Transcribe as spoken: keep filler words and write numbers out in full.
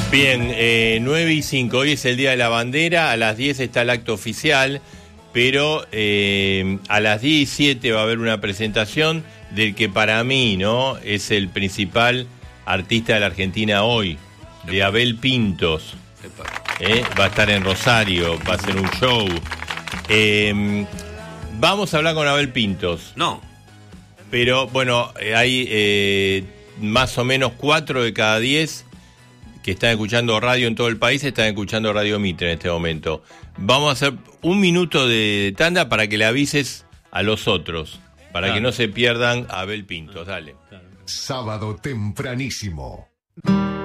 Bien, eh, nueve y cinco, hoy es el Día de la Bandera, a las diez está el acto oficial, pero eh, a las diez y siete va a haber una presentación del que para mí, ¿no?, es el principal artista de la Argentina hoy, de Abel Pintos. Eh, va a estar en Rosario, va a hacer un show. Eh, vamos a hablar con Abel Pintos. No. Pero bueno, hay eh, más o menos cuatro de cada diez que están escuchando radio en todo el país, están escuchando Radio Mitre en este momento. Vamos a hacer un minuto de tanda para que le avises a los otros, para claro. que no se pierdan a Abel Pintos. Dale. Sábado tempranísimo.